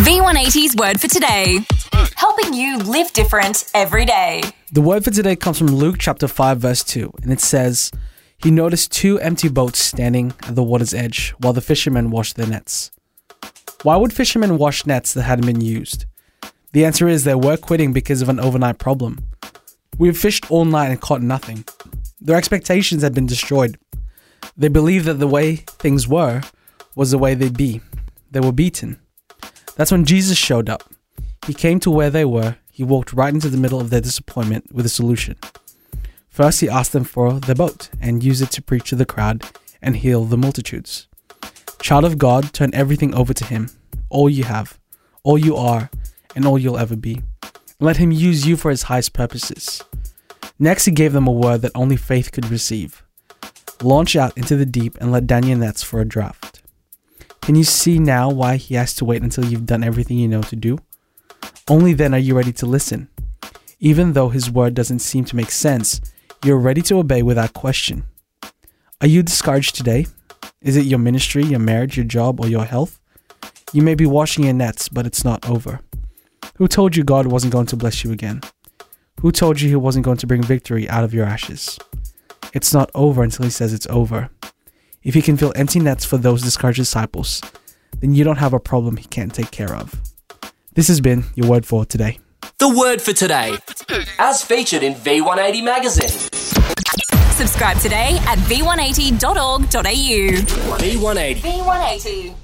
V180's Word for Today. Helping you live different every day. The word for today comes from Luke chapter 5 verse 2, and it says, "He noticed two empty boats standing at the water's edge while the fishermen washed their nets." Why would fishermen wash nets that hadn't been used? The answer is they were quitting because of an overnight problem. We've fished all night and caught nothing. Their expectations had been destroyed. They believed that the way things were was the way they'd be. They were beaten. That's when Jesus showed up. He came to where they were. He walked right into the middle of their disappointment with a solution. First, he asked them for their boat and used it to preach to the crowd and heal the multitudes. Child of God, turn everything over to him, all you have, all you are, and all you'll ever be. Let him use you for his highest purposes. Next, he gave them a word that only faith could receive. Launch out into the deep and let down your nets for a draft. Can you see now why he has to wait until you've done everything you know to do? Only then are you ready to listen. Even though his word doesn't seem to make sense, you're ready to obey without question. Are you discouraged today? Is it your ministry, your marriage, your job, or your health? You may be washing your nets, but it's not over. Who told you God wasn't going to bless you again? Who told you he wasn't going to bring victory out of your ashes? It's not over until he says it's over. If he can fill empty nets for those discouraged disciples, then you don't have a problem he can't take care of. This has been your word for today. The word for today, as featured in V180 magazine. Subscribe today at v180.org.au. V180. V180.